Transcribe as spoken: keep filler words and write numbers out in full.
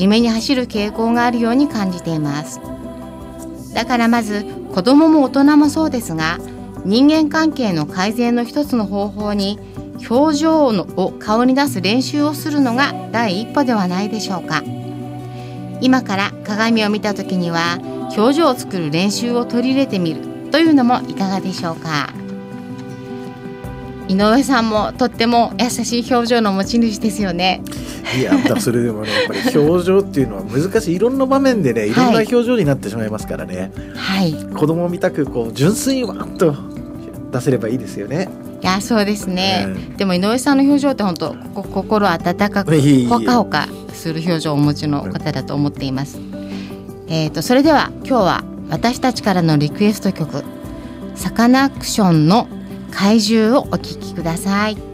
じめに走る傾向があるように感じています。だからまず子どもも大人もそうですが、人間関係の改善の一つの方法に表情のを顔に出す練習をするのが第一歩ではないでしょうか。今から鏡を見た時には表情を作る練習を取り入れてみるというのもいかがでしょうか。井上さんもとっても優しい表情の持ち主ですよね。 いや、だそれでもね、やっぱり表情っていうのは難しい。いろんな場面でね、いろんな表情になってしまいますからね、はい、子供みたくこう純粋にわっと出せればいいですよね。 いや、そうですね、うん、でも井上さんの表情って本当心温かくほかほかする表情をお持ちの方だと思っています。うん、えーと、それでは今日は私たちからのリクエスト曲、サカナクションの怪獣をお聴きください。